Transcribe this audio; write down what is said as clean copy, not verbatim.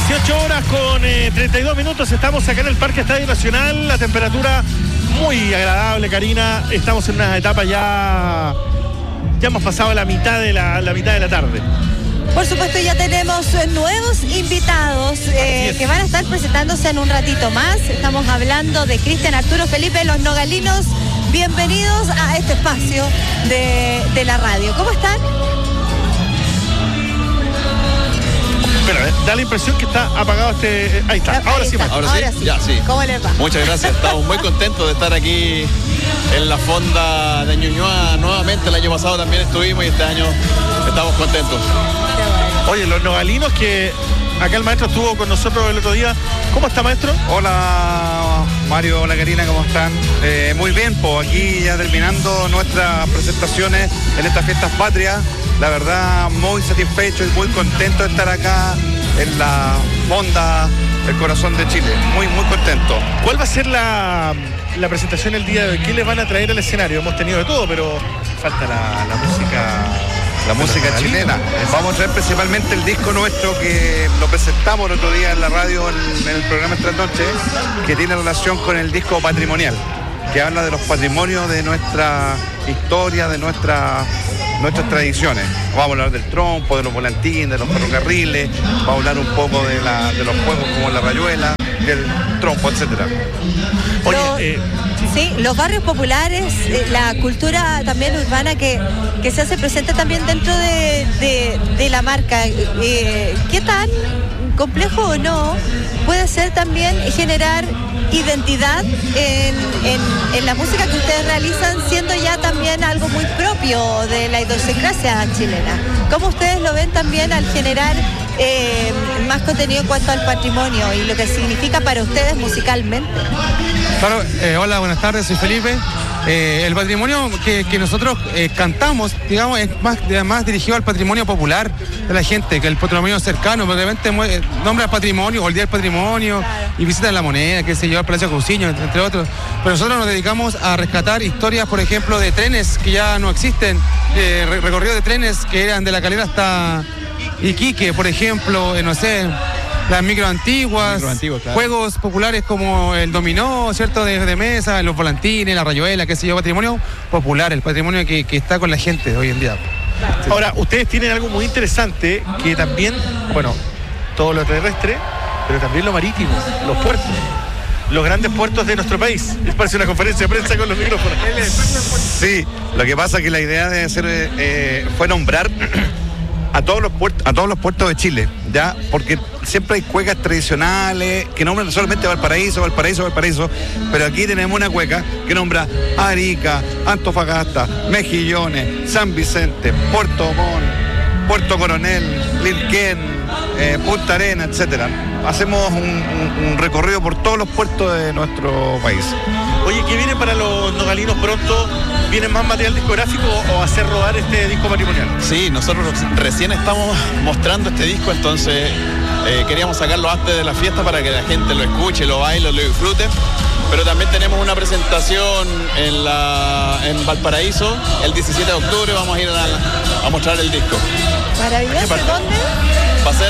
18 horas con 32 minutos. Estamos acá en el Parque Estadio Nacional. La temperatura muy agradable, Karina. Estamos en una etapa ya hemos pasado la mitad de la tarde. Por supuesto, ya tenemos nuevos invitados que van a estar presentándose en un ratito más. Estamos hablando de Cristian Arturo Felipe, los Nogalinos. Bienvenidos a este espacio de la radio. ¿Cómo están? Pero da la impresión que está apagado ahí está. Ahora sí. Ya, sí. ¿Cómo les va? Muchas gracias. Estamos muy contentos de estar aquí en la fonda de Ñuñoa nuevamente. El año pasado también estuvimos y este año estamos contentos. Oye, los Nogalinos, que acá el maestro estuvo con nosotros el otro día. ¿Cómo está, maestro? Hola Mario, hola Karina, ¿cómo están? Muy bien, pues aquí ya terminando nuestras presentaciones en estas fiestas patrias. La verdad, muy satisfecho y muy contento de estar acá en la fonda del corazón de Chile. Muy, muy contento. ¿Cuál va a ser la presentación el día de hoy? ¿Qué les van a traer al escenario? Hemos tenido de todo, pero falta la música. La música chilena. Vamos a traer principalmente el disco nuestro que lo presentamos el otro día en la radio, en el programa Esta Noche, que tiene relación con el disco patrimonial, que habla de los patrimonios de nuestra historia, de nuestras tradiciones. Vamos a hablar del trompo, de los volantines, de los ferrocarriles, vamos a hablar un poco de los juegos como la rayuela, del trompo, etcétera. Oye, sí, los barrios populares, la cultura también urbana que se hace presente también dentro de la marca. ¿Qué tan complejo o no puede ser también generar identidad en la música que ustedes realizan, siendo ya también algo muy propio de la idiosincrasia chilena? ¿Cómo ustedes lo ven también al generar más contenido en cuanto al patrimonio y lo que significa para ustedes musicalmente? Claro, hola, buenas tardes, soy Felipe. El patrimonio que nosotros cantamos, digamos, es más dirigido al patrimonio popular de la gente, que el patrimonio cercano, porque de repente nombra patrimonio, o el Día del Patrimonio, claro, y visitan La Moneda, que se lleva al Palacio Cousiño, entre otros. Pero nosotros nos dedicamos a rescatar historias, por ejemplo, de trenes que ya no existen, recorrido de trenes que eran de La Calera hasta Iquique, por ejemplo, no sé, las micro antiguas, claro, juegos populares como el dominó, ¿cierto?, de mesa, los volantines, la rayuela, qué sé yo, patrimonio popular, el patrimonio que está con la gente hoy en día. Ahora, ustedes tienen algo muy interesante que también, bueno, todo lo terrestre, pero también lo marítimo, los puertos, los grandes puertos de nuestro país. Es parece una conferencia de prensa con los micrófonos. Sí, lo que pasa es que la idea de hacer fue nombrar a todos los puertos de Chile, ya, porque siempre hay cuecas tradicionales que nombran solamente Valparaíso, pero aquí tenemos una cueca que nombra Arica, Antofagasta, Mejillones, San Vicente, Puerto Montt, Puerto Coronel, Lilquén, Punta Arenas, etcétera. Hacemos un recorrido por todos los puertos de nuestro país. Oye, ¿qué viene para los nogalinos pronto? ¿Viene más material discográfico o hacer rodar este disco patrimonial? Sí, nosotros recién estamos mostrando este disco, entonces queríamos sacarlo antes de la fiesta para que la gente lo escuche, lo baile, lo disfrute. Pero también tenemos una presentación en Valparaíso el 17 de octubre, vamos a ir a mostrar el disco. Maravilloso. ¿Dónde?